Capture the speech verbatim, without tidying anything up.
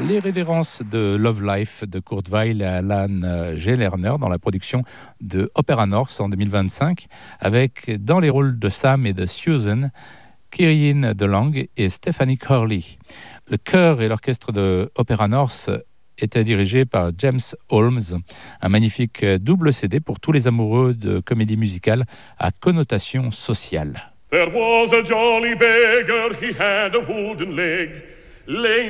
Les révérences de Love Life de Kurt Weill et Alan Geilerner dans la production de Opera North en deux mille vingt-cinq, avec dans les rôles de Sam et de Susan, Kyrian DeLong et Stephanie Curley. Le chœur et l'orchestre de Opera North était dirigé par James Holmes, un magnifique double C D pour tous les amoureux de comédie musicale à connotation sociale. There was a jolly beggar, he had a wooden leg, lame